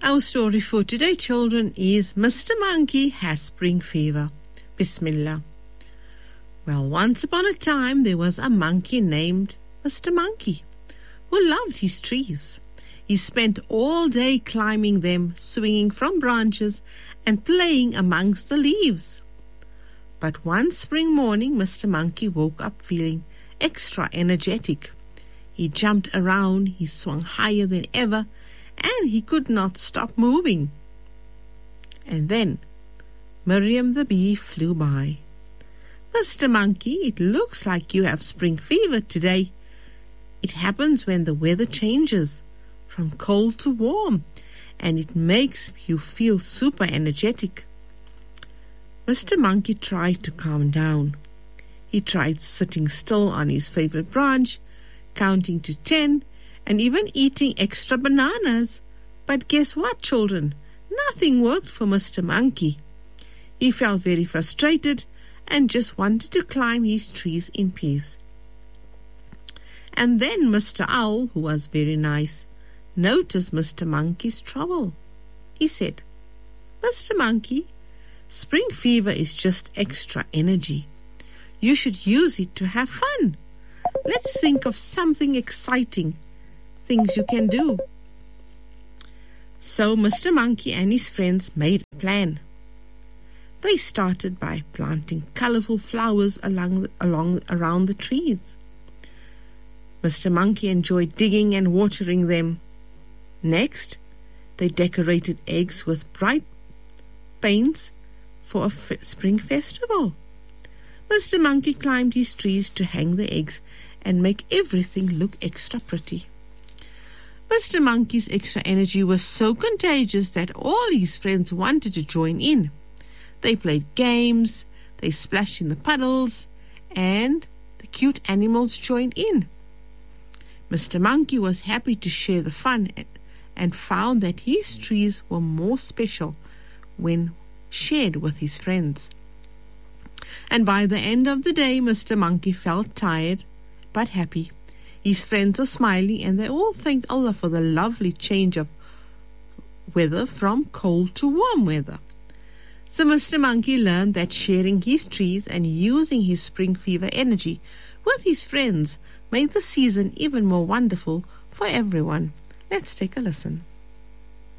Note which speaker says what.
Speaker 1: Our story for today, children, is Mr. Monkey Has Spring Fever. Bismillah. Well, once upon a time, there was a monkey named Mr. Monkey who loved his trees. He spent all day climbing them, swinging from branches and playing amongst the leaves. But one spring morning, Mr. Monkey woke up feeling extra energetic. He jumped around, he swung higher than ever, and he could not stop moving. And then Miriam the bee flew by. "Mr. Monkey, it looks like you have spring fever today. It happens when the weather changes from cold to warm, and it makes you feel super energetic." Mr. Monkey tried to calm down. He tried sitting still on his favorite branch, counting to 10, and even eating extra bananas. But guess what, children? Nothing worked for Mr. Monkey. He felt very frustrated and just wanted to climb his trees in peace. And then Mr. Owl, who was very nice, noticed Mr. Monkey's trouble. He said, "Mr. Monkey, spring fever is just extra energy. You should use it to have fun. Let's think of something exciting, things you can do." So Mr. Monkey and his friends made a plan. They started by planting colorful flowers around the trees. Mr. Monkey enjoyed digging and watering them. Next, they decorated eggs with bright paints for a spring festival. Mr. Monkey climbed his trees to hang the eggs and make everything look extra pretty. Mr. Monkey's extra energy was so contagious that all his friends wanted to join in. They played games, they splashed in the puddles, and the cute animals joined in. Mr. Monkey was happy to share the fun and found that his trees were more special when shared with his friends. And by the end of the day, Mr. Monkey felt tired but happy. His friends were smiling, and they all thanked Allah for the lovely change of weather from cold to warm weather. So Mr. Monkey learned that sharing his trees and using his spring fever energy with his friends made the season even more wonderful for everyone. Let's take a listen.